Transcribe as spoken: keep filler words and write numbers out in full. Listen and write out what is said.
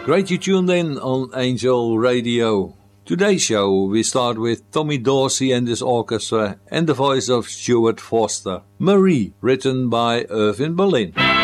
Great you tuned in on Angel Radio. Today's show we start with Tommy Dorsey and his orchestra and the voice of Stuart Foster. Marie, written by Irving Berlin.